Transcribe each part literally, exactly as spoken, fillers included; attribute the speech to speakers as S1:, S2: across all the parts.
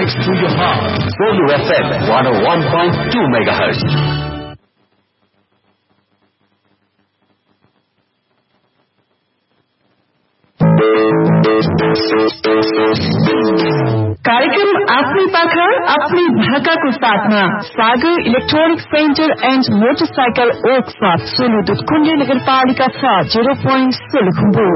S1: next to your heart. Zulu F M one oh one point two megahertz.
S2: कार्यक्रम आफ्नै पाखा आफ्नै भाकाको साथमा सागर electronic centre and motorcycle workshop Solu Dudhkund नगरपालिका छ जीरो पोइन्ट सोलुखुम्बु।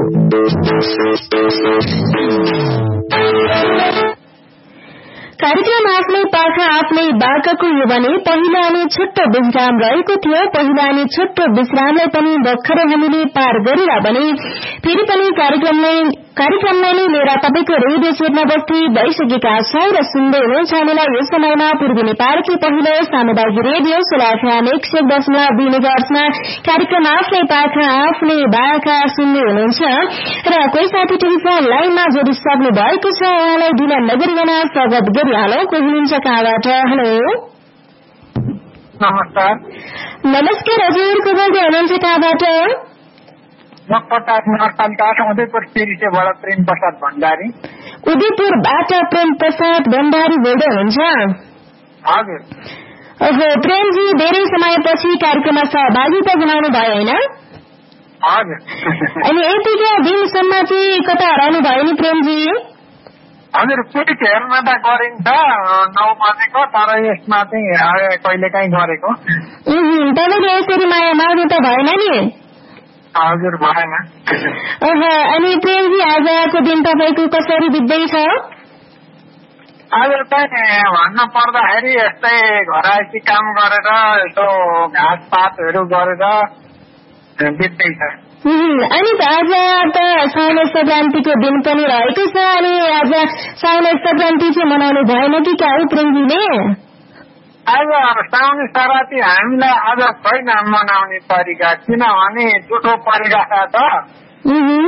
S2: कार्यक्रम आफ्नै पाखा आफ्नै बाकाको यो भने पहिला अनि छोटो विश्राम रहेको थियो। पहिला अनि छोटो विश्रामलाई पनि भर्खरै हामीले पार गरेर भने फेरि पनि कार्यक्रमलाई कार्यक्रमलाई नै लिएर तपाईको रेडियो सेटमा बस्ती भइसकेका छौं र सुन्दै हुनुहुन्छ हामीलाई यस समयमा पूर्वी नेपालकै पहिलो सामुदायिक रेडियो सोलाफ्याम एक सय दशमलव दुई मेगाहर्जमा कार्यक्रम आफ्नै पाखा आफ्नै बाका सुन्दै हुनुहुन्छ र कोही साथी टेलिफोन लाइनमा जोडिसक्नु भएको छ। उहाँलाई ढिला नगरिकन स्वागत गरिहालौं। कोही हुनुहुन्छ कहाँबाट? हेलो
S3: नमस्कार।
S2: नमस्कार हजुर, को बोल्दै हुनुहुन्छ कहाँबाट?
S3: उदयपुर तिरिसेबाट प्रेम प्रसाद भण्डारी।
S2: उदयपुरबाट प्रेम प्रसाद भण्डारी बोल्दै हुनुहुन्छ?
S3: हजुर।
S2: ओहो प्रेमजी, धेरै समयपछि कार्यक्रममा सहभागिता जनाउनु भयो होइन?
S3: हजुर।
S2: अनि यतिका दिनसम्म चाहिँ कता रहनु भयो नि प्रेमजी?
S3: हजुर, पिच हेर्न त गरिन्छ नौ बजेको, तर यसमा चाहिँ कहिले काहीँ गरेको।
S2: तपाईँले यसरी माया मार्नु त भएन नि?
S3: हजुर, भएन।
S2: अनि प्रेमजी, आजको दिन तपाईँको कसरी बित्दैछ?
S3: आज चाहिँ भन्न पर्दाखेरि यस्तै घरायसी काम गरेर यसो घाँसपातहरू गरेर बित्दैछ।
S2: अनि आज त साउने संक्रान्तिको दिन पनि रहेको छ। अनि आज साउने संक्रान्ति चाहिँ मनाउनु भएन कि क्या हो प्रेमजीले?
S3: आज साउने संक्रान्ति हामीलाई आज छैन मनाउने तरिका, किनभने जुठो परिरहेको छ।